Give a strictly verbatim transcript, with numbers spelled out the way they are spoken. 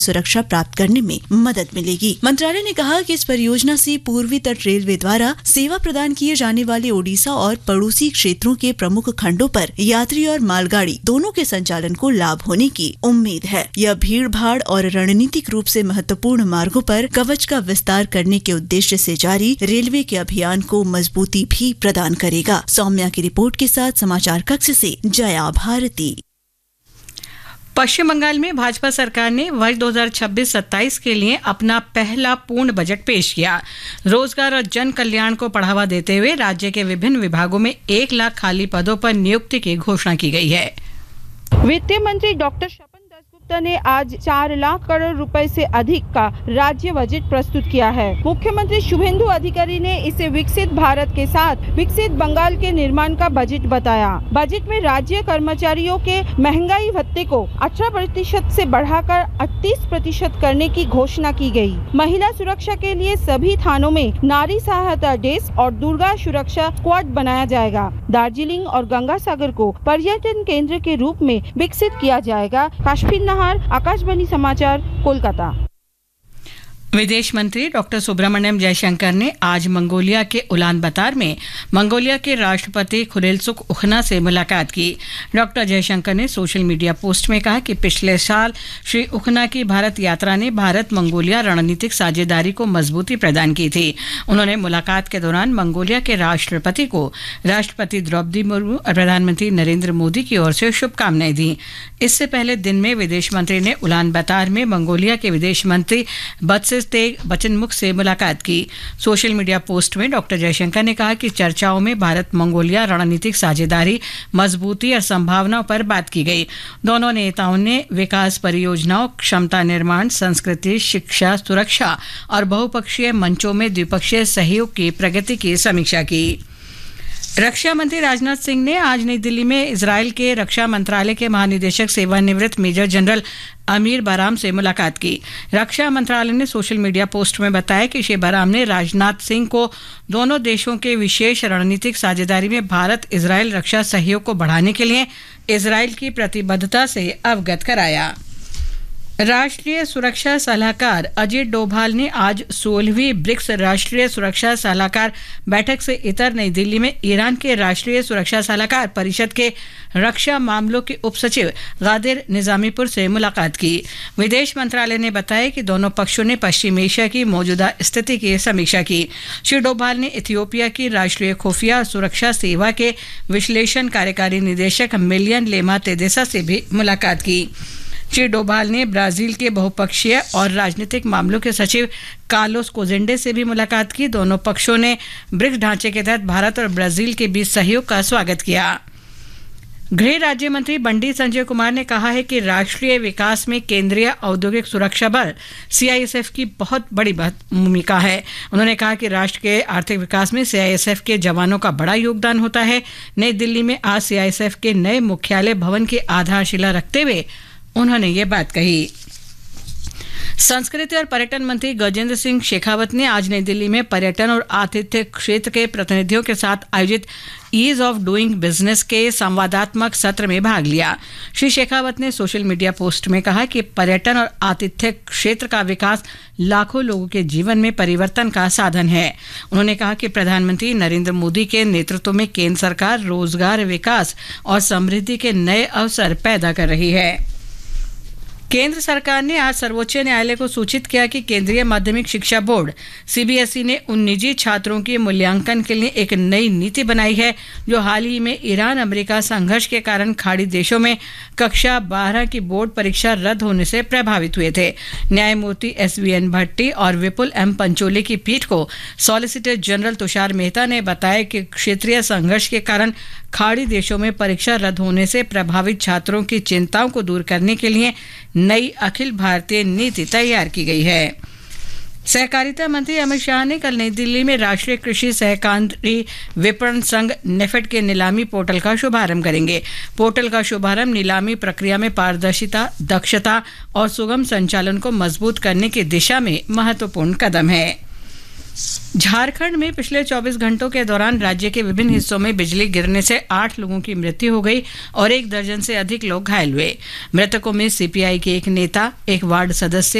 सुरक्षा प्राप्त करने में मदद मिलेगी। मंत्रालय ने कहा कि इस परियोजना से पूर्वी तट रेलवे द्वारा सेवा प्रदान किए जाने वाले ओडिशा और पड़ोसी क्षेत्रों के प्रमुख खंडों पर यात्री और मालगाड़ी दोनों के संचालन को लाभ होने की उम्मीद है। यह भीड़ भाड़ और रणनीतिक रूप से महत्वपूर्ण मार्गों पर कवच का विस्तार करने के उद्देश्य से जारी रेलवे के अभियान को मजबूती भी प्रदान करेगा। सौम्या की रिपोर्ट के साथ समाचार कक्ष से जया भारती। पश्चिम बंगाल में भाजपा सरकार ने वर्ष दो हज़ार छब्बीस सत्ताईस के लिए अपना पहला पूर्ण बजट पेश किया। रोजगार और जन कल्याण को बढ़ावा देते हुए राज्य के विभिन्न विभागों में एक लाख खाली पदों पर नियुक्ति की घोषणा की गई है। वित्त मंत्री डॉक्टर ने आज चार लाख करोड़ रुपए से अधिक का राज्य बजट प्रस्तुत किया है। मुख्यमंत्री शुभेंदु अधिकारी ने इसे विकसित भारत के साथ विकसित बंगाल के निर्माण का बजट बताया। बजट में राज्य कर्मचारियों के महंगाई भत्ते को अठारह प्रतिशत से बढ़ाकर अड़तीस प्रतिशत करने की घोषणा की गई। महिला सुरक्षा के लिए सभी थानों में नारी सहायता डेस्क और दुर्गा सुरक्षा स्क्वाड बनाया जाएगा। दार्जिलिंग और गंगासागर को पर्यटन केंद्र के रूप में विकसित किया जाएगा। काश्मीर आकाशवाणी समाचार कोलकाता। विदेश मंत्री डॉक्टर सुब्रमण्यम जयशंकर ने आज मंगोलिया के उलान बातर में मंगोलिया के राष्ट्रपति खुरेलसुख उखना से मुलाकात की। डॉक्टर जयशंकर ने सोशल मीडिया पोस्ट में कहा कि पिछले साल श्री उखना की भारत यात्रा ने भारत मंगोलिया रणनीतिक साझेदारी को मजबूती प्रदान की थी। उन्होंने मुलाकात के दौरान मंगोलिया के राष्ट्रपति को राष्ट्रपति द्रौपदी मुर्मू और प्रधानमंत्री नरेंद्र मोदी की ओर से शुभकामनाएं दी। इससे पहले दिन में विदेश मंत्री ने उलान बातर में मंगोलिया के विदेश मंत्री बत्सिस बचनमुख से मुलाकात की। सोशल मीडिया पोस्ट में डॉक्टर जयशंकर ने कहा कि चर्चाओं में भारत मंगोलिया रणनीतिक साझेदारी, मजबूती और संभावनाओं पर बात की गई। दोनों नेताओं ने विकास परियोजनाओं, क्षमता निर्माण, संस्कृति, शिक्षा, सुरक्षा और बहुपक्षीय मंचों में द्विपक्षीय सहयोग की प्रगति की समीक्षा की। रक्षा मंत्री राजनाथ सिंह ने आज नई दिल्ली में इजरायल के रक्षा मंत्रालय के महानिदेशक सेवानिवृत्त मेजर जनरल अमीर बाराम से मुलाकात की। रक्षा मंत्रालय ने सोशल मीडिया पोस्ट में बताया कि श्री बाराम ने राजनाथ सिंह को दोनों देशों के विशेष रणनीतिक साझेदारी में भारत इजरायल रक्षा सहयोग को बढ़ाने के लिए इजरायल की प्रतिबद्धता से अवगत कराया। राष्ट्रीय सुरक्षा सलाहकार अजीत डोभाल ने आज सोलहवीं ब्रिक्स राष्ट्रीय सुरक्षा सलाहकार बैठक से इतर नई दिल्ली में ईरान के राष्ट्रीय सुरक्षा सलाहकार परिषद के रक्षा मामलों के उप सचिव गादिर निजामीपुर से मुलाकात की। विदेश मंत्रालय ने बताया कि दोनों पक्षों ने पश्चिम एशिया की मौजूदा स्थिति की समीक्षा की। श्री डोभाल ने इथियोपिया की राष्ट्रीय खुफिया सुरक्षा सेवा के विश्लेषण कार्यकारी निदेशक मिलियन लेमा तेदेसा से भी मुलाकात की। श्री डोभाल ने ब्राजील के बहुपक्षीय और राजनीतिक मामलों के सचिव कार्लोस कोजेंडे से भी मुलाकात की। दोनों पक्षों ने ब्रिक्स ढांचे के तहत भारत और ब्राजील के बीच सहयोग का स्वागत किया। गृह राज्य मंत्री बंडी संजय कुमार ने कहा है कि राष्ट्रीय विकास में केंद्रीय औद्योगिक सुरक्षा बल सीआईएसएफ की बहुत बड़ी भूमिका है। उन्होंने कहा कि राष्ट्र के आर्थिक विकास में सीआईएसएफ के जवानों का बड़ा योगदान होता है। नई दिल्ली में आज सीआईएसएफ के नए मुख्यालय भवन की आधारशिला रखते हुए उन्होंने ये बात कही। संस्कृति और पर्यटन मंत्री गजेंद्र सिंह शेखावत ने आज नई दिल्ली में पर्यटन और आतिथ्य क्षेत्र के प्रतिनिधियों के साथ आयोजित ईज ऑफ डूइंग बिजनेस के संवादात्मक सत्र में भाग लिया। श्री शेखावत ने सोशल मीडिया पोस्ट में कहा कि पर्यटन और आतिथ्य क्षेत्र का विकास लाखों लोगों के जीवन में परिवर्तन का साधन है। उन्होंने कहा कि प्रधानमंत्री नरेंद्र मोदी के नेतृत्व में केंद्र सरकार रोजगार, विकास और समृद्धि के नए अवसर पैदा कर रही है। केंद्र सरकार ने आज सर्वोच्च न्यायालय को सूचित किया कि केंद्रीय माध्यमिक शिक्षा बोर्ड सीबीएसई ने उन निजी छात्रों के मूल्यांकन के लिए एक नई नीति बनाई है जो हाल ही में ईरान अमेरिका संघर्ष के कारण खाड़ी देशों में कक्षा बारह की बोर्ड परीक्षा रद्द होने से प्रभावित हुए थे। न्यायमूर्ति एस वी एन भट्टी और विपुल एम पंचोले की पीठ को सॉलिसिटर जनरल तुषार मेहता ने बताया कि क्षेत्रीय संघर्ष के कारण खाड़ी देशों में परीक्षा रद्द होने से प्रभावित छात्रों की चिंताओं को दूर करने के लिए नई अखिल भारतीय नीति तैयार की गई है। सहकारिता मंत्री अमित शाह ने कल नई दिल्ली में राष्ट्रीय कृषि सहकारी विपणन संघ नेफेड के नीलामी पोर्टल का शुभारंभ करेंगे। पोर्टल का शुभारंभ नीलामी प्रक्रिया में पारदर्शिता, दक्षता और सुगम संचालन को मजबूत करने की दिशा में महत्वपूर्ण कदम है। झारखंड में पिछले चौबीस घंटों के दौरान राज्य के विभिन्न हिस्सों में बिजली गिरने से आठ लोगों की मृत्यु हो गई और एक दर्जन से अधिक लोग घायल हुए। मृतकों में सीपीआई के एक नेता, एक वार्ड सदस्य,